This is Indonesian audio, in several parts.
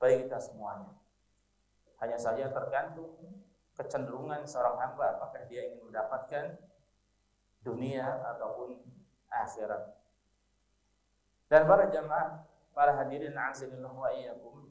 bagi kita semuanya. Hanya saja tergantung kecenderungan seorang hamba, apakah dia ingin mendapatkan dunia ataupun akhirat. Dan para jamaah, para hadirin azanillahu wa iyyakum,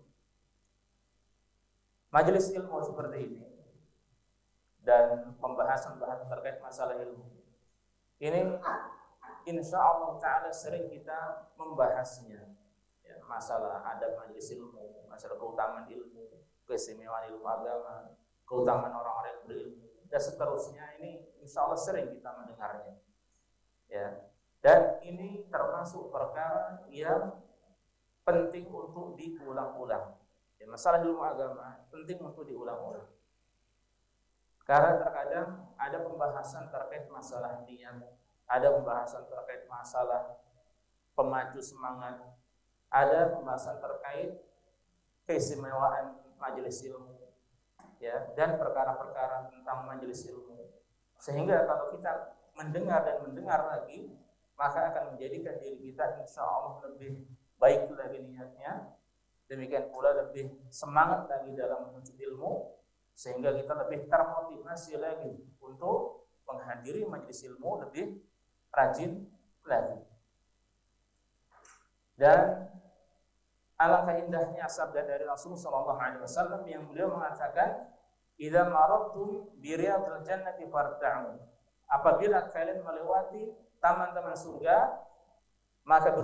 majelis ilmu seperti ini dan pembahasan-pembahasan terkait masalah ilmu ini insyaallah ta'ala sering kita membahasnya, ya, masalah adab majelis ilmu, masalah keutamaan ilmu, keistimewaan ilmu agama, keutamaan orang-orang yang berilmu, dan seterusnya. Ini insyaallah sering kita mendengarnya, ya. Dan ini termasuk perkara yang penting untuk diulang-ulang. Ya, masalah ilmu agama penting untuk diulang-ulang. Karena terkadang ada pembahasan terkait masalah niat, ada pembahasan terkait masalah pemacu semangat, ada pembahasan terkait keistimewaan majelis ilmu, ya, dan perkara-perkara tentang majelis ilmu. Sehingga kalau kita mendengar dan mendengar lagi, maka akan menjadikan diri kita insyaallah lebih baik lagi niatnya, demikian pula lebih semangat lagi dalam menuntut ilmu, sehingga kita lebih termotivasi lagi untuk menghadiri majelis ilmu lebih rajin lagi. Dan alangkah indahnya sabda dari Rasulullah SAW yang beliau mengatakan, "Idza maradtum bi riyadil jannati farta'u." Apabila kalian melewati taman-taman surga, maka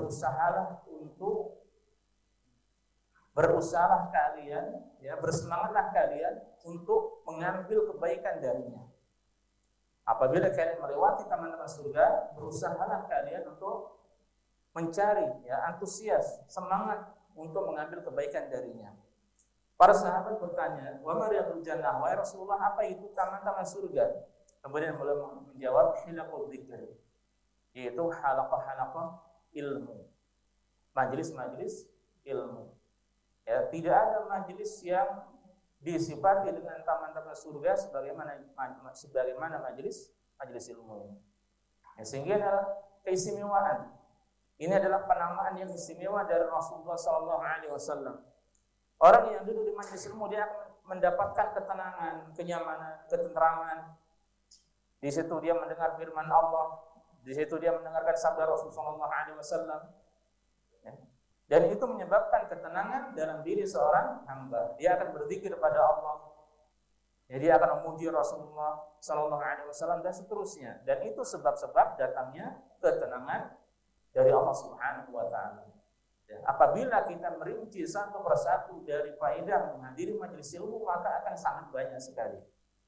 berusahalah kalian, ya, bersemangatlah kalian untuk mengambil kebaikan darinya. Apabila kalian melewati taman-taman surga, berusahalah kalian untuk mencari, ya, antusias, semangat untuk mengambil kebaikan darinya. Para sahabat bertanya, "Wa ma riyadul jannah?" Wahai Rasulullah, apa itu taman-taman surga? Kemudian beliau menjawab, "Hilaqul dzikr." Yaitu halaqah-halaqah ilmu, majelis-majelis ilmu. Ya, tidak ada majelis yang disifati dengan taman-taman surga sebagaimana majelis ilmu. Ya, sehingga adalah keistimewaan. Ini adalah penamaan yang istimewa dari Rasulullah SAW. Orang yang duduk di majelis ilmu dia akan mendapatkan ketenangan, kenyamanan, ketenteraman. Di situ dia mendengar firman Allah, di situ dia mendengarkan sabda Rasulullah SAW. Dan itu menyebabkan ketenangan dalam diri seorang hamba. Dia akan berzikir pada Allah. Ya, dia akan memuji Rasulullah SAW dan seterusnya. Dan itu sebab-sebab datangnya ketenangan dari Allah Subhanahu wa taala. Ya, apabila kita merinci satu persatu dari faedah menghadiri majelis ilmu, maka akan sangat banyak sekali.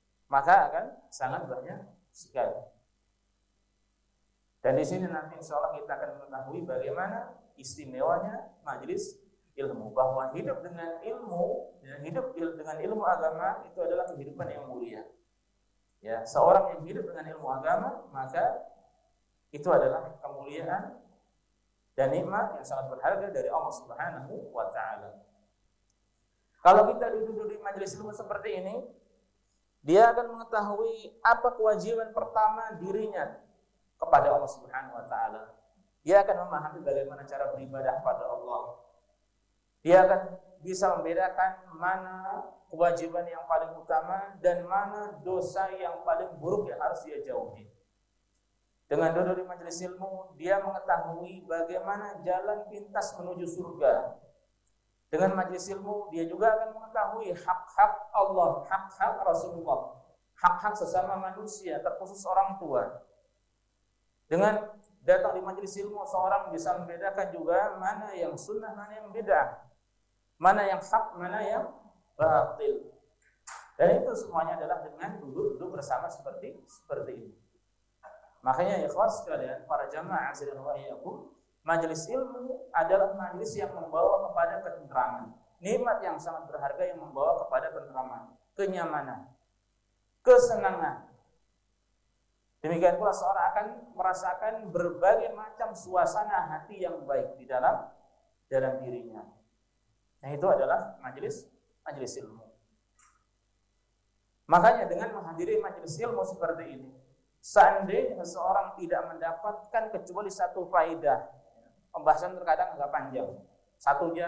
Dan di sini nanti insyaallah kita akan mengetahui bagaimana istimewanya majelis ilmu, bahwa hidup dengan ilmu, ya, hidup dengan ilmu agama itu adalah kehidupan yang mulia. Ya, seorang yang hidup dengan ilmu agama, maka itu adalah kemuliaan dan nikmat yang sangat berharga dari Allah Subhanahu wa taala. Kalau kita duduk di majelis ilmu seperti ini, dia akan mengetahui apa kewajiban pertama dirinya kepada Allah Subhanahu wa taala. Dia akan memahami bagaimana cara beribadah pada Allah. Dia akan bisa membedakan mana kewajiban yang paling utama dan mana dosa yang paling buruk yang harus dia jauhi. Dengan duduk di majelis ilmu, dia mengetahui bagaimana jalan pintas menuju surga. Dengan majelis ilmu, dia juga akan mengetahui hak-hak Allah, hak-hak Rasulullah, hak-hak sesama manusia, terkhusus orang tua. Dengan datang di majelis ilmu, seorang bisa membedakan juga mana yang sunnah, mana yang bid'ah, mana yang hak, mana yang batil. Dan itu semuanya adalah dengan duduk bersama seperti ini. Makanya ikhwan sekalian, para jamaah azan wa iyyakum, majelis ilmu adalah majelis yang membawa kepada ketenteraman, nikmat yang sangat berharga yang membawa kepada ketenteraman, kenyamanan, kesenangan. Demikian pula seorang akan merasakan berbagai macam suasana hati yang baik di dalam dirinya. Nah, itu adalah majelis ilmu. Makanya dengan menghadiri majelis ilmu seperti ini, seandainya seseorang tidak mendapatkan kecuali satu faedah, pembahasan terkadang agak panjang, 1 jam,